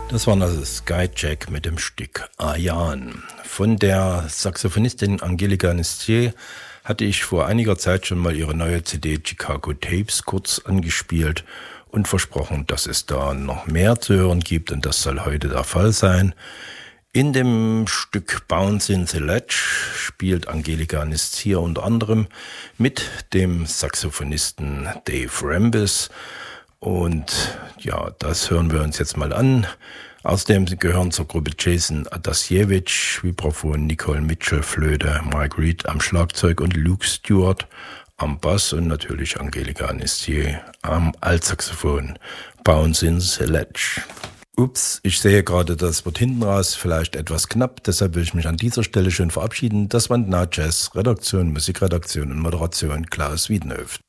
Das war also Skyjack mit dem Stück Ayan. Von der Saxophonistin Angelika Nistier hatte ich vor einiger Zeit schon mal ihre neue CD Chicago Tapes kurz angespielt und versprochen, dass es da noch mehr zu hören gibt, und das soll heute der Fall sein. In dem Stück Bounce in the Ledge spielt Angelika Nistier unter anderem mit dem Saxophonisten Dave Rambis. Und ja, das hören wir uns jetzt mal an. Außerdem gehören zur Gruppe Jason Adasiewicz, Vibraphon, Nicole Mitchell, Flöte, Mike Reed am Schlagzeug und Luke Stewart am Bass und natürlich Angelika Nistier am Altsaxophon. Bounce in the Ledge. Ups, ich sehe gerade, das wird hinten raus vielleicht etwas knapp, deshalb will ich mich an dieser Stelle schön verabschieden. Das war Na Jazz, Redaktion, Musikredaktion und Moderation Klaus Wiedenhöft.